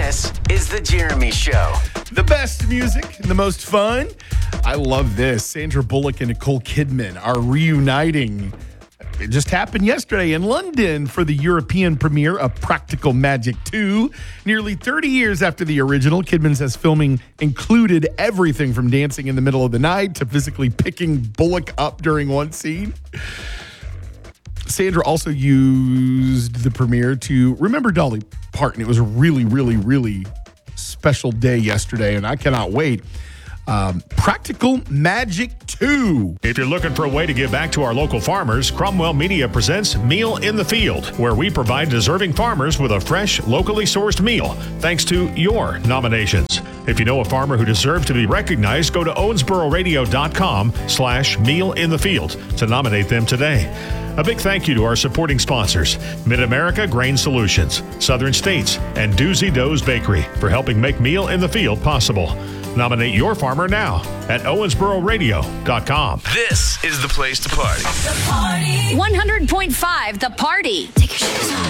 This is The Jeremy Show. The best music and the most fun. I love this. Sandra Bullock and Nicole Kidman are reuniting. It just happened yesterday in London for the European premiere of Practical Magic 2. Nearly 30 years after the original, Kidman says filming included everything from dancing in the middle of the night to physically picking Bullock up during one scene. Sandra also used the premiere to remember Dolly Parton. It was a really, really, really special day yesterday, and I cannot wait. Practical Magic 2. If you're looking for a way to give back to our local farmers, Cromwell Media presents Meal in the Field, where we provide deserving farmers with a fresh, locally sourced meal, thanks to your nominations. If you know a farmer who deserves to be recognized, go to owensbororadio.com/mealinthefield to nominate them today. A big thank you to our supporting sponsors, Mid-America Grain Solutions, Southern States, and Doozy Doe's Bakery for helping make Meal in the Field possible. Nominate your farmer now at owensbororadio.com. This is the place to party. The party. 100.5 The Party. Take your shoes off.